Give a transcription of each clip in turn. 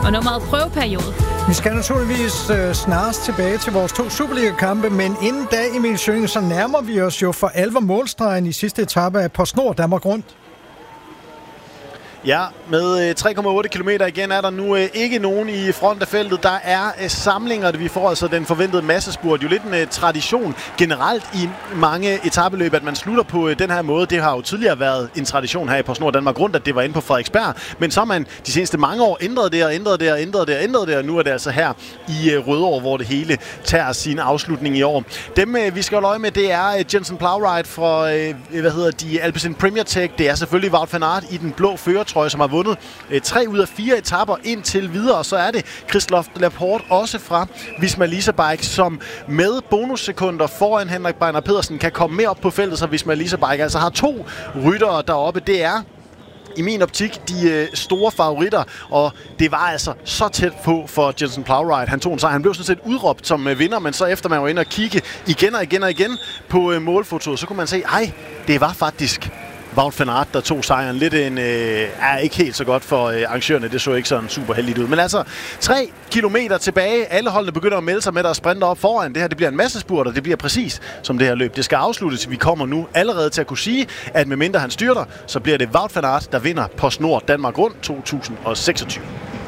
og nummeret Prøveperiode. Vi skal naturligvis snarest tilbage til vores 2 Superliga-kampe, men inden da, Emil Schøning, så nærmer vi os jo for alvor målstregen i sidste etape af PostNord Danmark Rundt. Ja, med 3,8 kilometer igen er der nu ikke nogen i front af feltet. Der er samlinger, vi får altså den forventede massespurt. Jo lidt en tradition generelt i mange etapeløb, at man slutter på den her måde. Det har jo tidligere været en tradition her i PostNord Danmark Rundt, at det var inde på Frederiksberg. Men så har man de seneste mange år ændret det, og nu er det altså her i Rødovre, hvor det hele tager sin afslutning i år. Dem, vi skal holde øje med, det er Jensen Plowright fra Alpecin Premier Tech. Det er selvfølgelig Wout van Aert i den blå førertrøje, som har vundet 3 ud af 4 etaper indtil videre. Og så er det Christophe Laporte også fra Visma Lease Bike, som med bonussekunder foran Henrik Beiner Pedersen kan komme mere op på feltet, så Visma Lease Bike altså har 2 ryttere deroppe. Det er i min optik de store favoritter, og det var altså så tæt på for Jensen Plowright. Han tog en sejr. Han blev sådan set udråbt som vinder, men så efter man var inde og kigge igen på målfotoet, så kunne man se, det var faktisk Wout van Aert, der tog sejren. Lidt er ikke helt så godt for arrangørerne. Det så ikke sådan super heldigt ud. Men altså, 3 kilometer tilbage. Alle holdene begynder at melde sig med, der sprinter op foran. Det her, det bliver en masse spurt, og det bliver præcis som det her løb. Det skal afsluttes. Vi kommer nu allerede til at kunne sige, at medmindre han styrter, så bliver det Wout van Aert, der vinder PostNord Danmark Rundt 2026.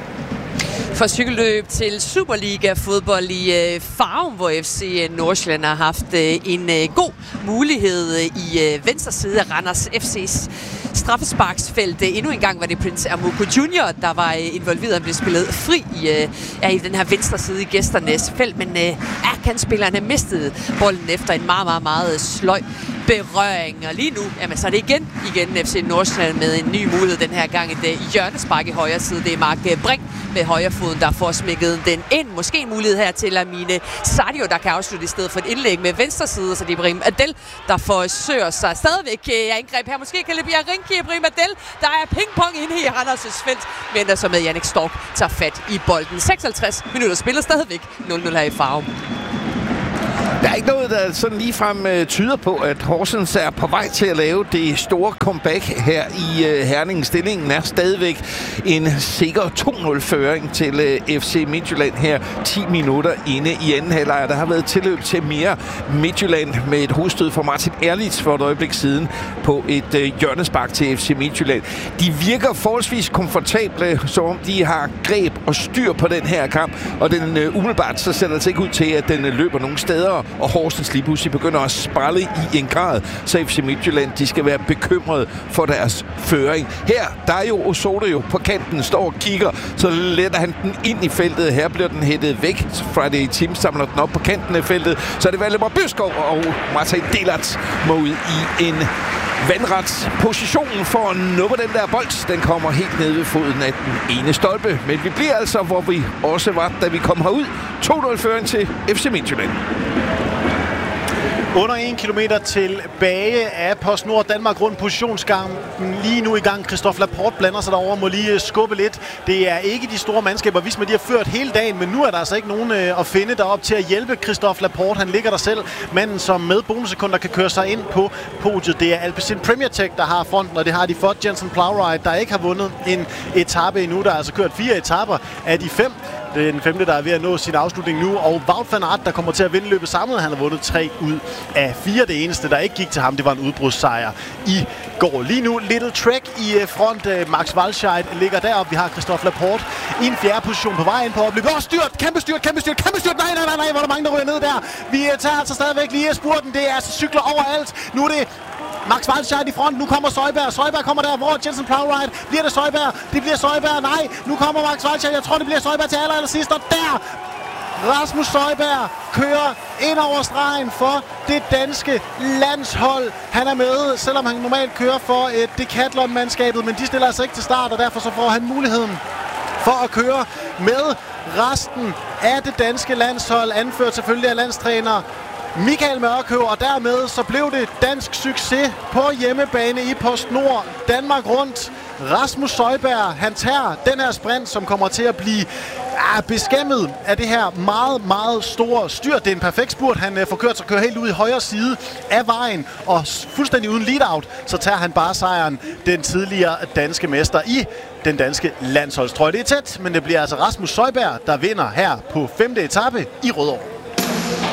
For cykelløb til Superliga-fodbold i Farum, hvor FC Nordsjælland har haft en god mulighed i venstre side af Randers FC's straffesparksfelt. Endnu en gang var det Prince Amuku Junior, der var involveret. Han blev spillet fri i den her venstre side i gæsternes felt, men kantspillerne mistede bolden efter en meget sløj berøring. Og lige nu, så er det igen FC Nordsjælland med en ny mulighed den her gang. Et hjørnespark i højre side. Det er Mark Brink med højrefoden, der får smækket den ind. Måske en mulighed her til Amine Sadio, der kan afslutte i stedet for et indlæg med venstre side. Så det er Ibrahim Adel, der forsøger sig stadigvæk angreb her. Måske kan det blive Rinki Ibrahim Adel. Der er pingpong inde i Randers' felt, men der så med Jannik Stork tager fat i bolden. 56 minutter spiller stadigvæk 0-0 her i Farum. Der er ikke noget, der sådan ligefrem tyder på, at Horsens er på vej til at lave det store comeback her i Herning. Stillingen er stadigvæk en sikker 2-0-føring til FC Midtjylland her 10 minutter inde i anden halvleg. Der har været tilløb til mere Midtjylland med et hovedstød fra Martin Erlitz for et øjeblik siden på et hjørnespark til FC Midtjylland. De virker forholdsvis komfortable, som om de har greb og styr på den her kamp, og den umiddelbart så ser det altså ikke ud til, at den løber nogen steder, og Horsens lige pludselig begynder at sprælle i en grad, så FC Midtjylland, de skal være bekymrede for deres føring. Her, der er jo Osoto jo på kanten, står og kigger, så letter han den ind i feltet. Her bliver den hættet væk. Friday Team samler den op på kanten af feltet, så er det Valdemar Byskov og Martin Delat må ud i en vandret position for at nuppe den der bold. Den kommer helt ned ved foden af den ene stolpe. Men vi bliver altså, hvor vi også var, da vi kom herud. 2-0-føring til FC Midtjylland. Under 1 kilometer tilbage af PostNord Danmark Rundt positionsgangen. Lige nu i gang. Christophe Laporte blander sig derover, må lige skubbe lidt. Det er ikke de store mandskaber, hvis man de har ført hele dagen, men nu er der altså ikke nogen at finde derop til at hjælpe Christophe Laporte. Han ligger der selv. Manden, som med bonussekunder kan køre sig ind på podiet. Det er Alpecin Premier Tech, der har fronten, og det har de for Jensen Plowright, der ikke har vundet en etape endnu. Der er altså kørt 4 etaper af de 5. Det er den 5., der er ved at nå sin afslutning nu. Og Wout van Aert, der kommer til at vinde løbet samlet. Han har vundet 3 ud af 4. Det eneste, der ikke gik til ham, det var en udbrudssejr i går. Lige nu, Little Trek i front. Max Walscheid ligger deroppe. Vi har Christophe Laporte i en 4. position på vej ind på opløbet. Kæmpe styrt. Nej, hvor er der mange, der ryger ned der. Vi tager altså stadigvæk lige spurten. Det er altså cykler overalt. Nu er det Max Walscheid i front. Nu kommer Søjberg. Søjberg kommer der, hvor Jensen Plowright. Bliver det Søjberg? Det bliver Søjberg. Nej, nu kommer Max Walscheid. Jeg tror, det bliver Søjberg til allersidst. Og der Rasmus Søjberg kører ind over stregen for det danske landshold. Han er med, selvom han normalt kører for et Decathlon-mandskabet, men de stiller altså ikke til start, og derfor så får han muligheden for at køre med resten af det danske landshold, anført selvfølgelig af landstræner Michael Mørkøv, og dermed så blev det dansk succes på hjemmebane i PostNord Danmark Rundt. Rasmus Søjberg, han tager den her sprint, som kommer til at blive Beskæmmet af det her meget, meget store styr. Det er en perfekt spurt. Han får kørt sig kører helt ud i højre side af vejen, og fuldstændig uden lead-out, så tager han bare sejren, den tidligere danske mester i den danske landsholdstrøje. Det er tæt, men det bliver altså Rasmus Søjberg, der vinder her på 5. etape i Rødovre.